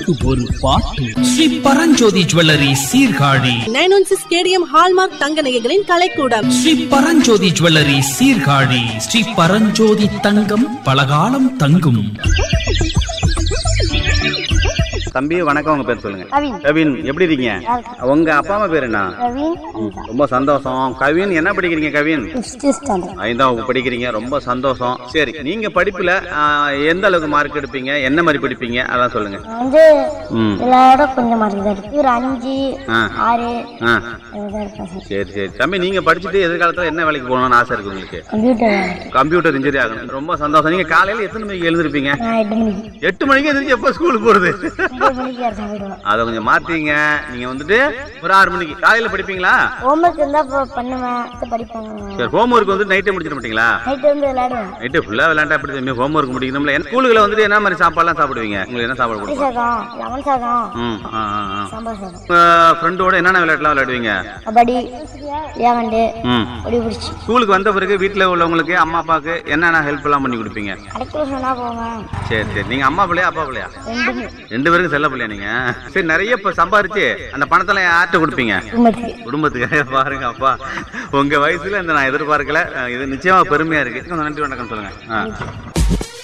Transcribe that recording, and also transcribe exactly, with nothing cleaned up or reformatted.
பாட்டுக்கு ஒரு பாட்டு. Sri Paranjothi jewellery Sirkazhi. Nine one six KTM hallmark தங்க நகைகளின் கலைக்கூடம். ஸ்ரீ பரஞ்சோதி ஜுவல்லரி சீர்காழி. ஸ்ரீ பரஞ்சோதி தங்கம் பலகாலம் தங்கும். தம்பி வணக்கம், உங்க பேர் சொல்லுங்க. கவின். எப்படி இருக்கீங்க? உங்க அப்பா அம்மா பேர் என்ன? ரொம்ப சந்தோஷம். கவின் என்ன படிக்கிறீங்க? கவின் ஐந்தாம் வகுப்பு படிக்கிறீங்க, ரொம்ப சந்தோஷம். சரி, நீங்க படிப்புல எந்த அளவுக்கு மார்க் எடுப்பீங்க, என்ன மாதிரி படிப்பீங்க, அதான் சொல்லுங்க. சரி சரி தம்பி, நீங்க படிச்சுட்டு எதிர்காலத்துல என்ன வேலைக்கு போகணும்னு ஆசை இருக்கு உங்களுக்கு? கம்ப்யூட்டர் இன்ஜினியர் ஆகணும். ரொம்ப சந்தோஷம். நீங்க காலையில எத்தனை மணிக்கு எழுந்திருப்பீங்க? எட்டு மணிக்கு எழுந்திரிச்சு எப்ப ஸ்கூலுக்கு போறது? அத கொஞ்சம் மாத்தீங்க. நீங்க வந்துட்டு ஒரு ஆறு மணிக்கு காலையில படிப்பீங்களா? ஹோம்வொர்க் இருந்தா பண்ணுவேன், படிப்பேன். சரி, ஹோம்வொர்க் வந்து நைட்டே முடிச்சிட மாட்டீங்களா? நைட் வந்து விளையாடுவேன். நைட் ஃபுல்லா விளையாண்டா அப்படி தம்பி ஹோம்வொர்க் முடிக்கணும்ல. ஸ்கூலுக்குள்ள வந்துட்டு என்ன மாதிரி சாப்பாடுலாம் சாப்பிடுவீங்க? உங்களுக்கு என்ன சாப்பாடு கொடுப்பீங்க? சாதம், லெமன் சாதம், ம் ஆ ஆ சாம்பார் சாதம். ஃப்ரெண்டோட என்னென்ன விளையாட்டுலாம் விளையாடுவீங்க? கபடி, விளையாண்டு, ம் ஓடி பிடிச்சி. ஸ்கூலுக்கு வந்த பிறகு வீட்ல உள்ளவங்களுக்கு அம்மா அப்பாவுக்கு என்னென்ன ஹெல்ப் எல்லாம் பண்ணி கொடுப்பீங்க? கடைக்கு சொன்னா போவேன். சரி சரி, நீங்க அம்மா பிள்ளையா அப்பா பிள்ளையா? ரெண்டுமே. ரெண்டு பேருக்கும் செல்ல பிள்ளையா நீங்க? சரி, நிறைய இப்ப சம்பாரிச்சு அந்த பணத்தெல்லாம் யார்கிட்ட கொடுப்பீங்க? குடும்பத்துக்கு. பாருங்க அப்பா, உங்க வயசுல இந்த நான் எதிர்பார்க்கல. இது நிச்சயமா பெருமையா இருக்கு. நன்றி, வணக்கம் சொல்லுங்க.